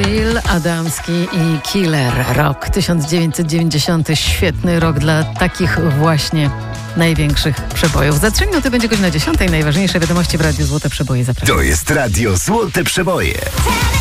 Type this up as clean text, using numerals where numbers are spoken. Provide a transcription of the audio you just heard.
Brazil, Adamski i Killer. Rok 1990. Świetny rok dla takich właśnie największych przebojów. Za 3 minuty będzie godzina 10. Najważniejsze wiadomości w Radiu Złote Przeboje. Zapraszam. To jest Radio Złote Przeboje.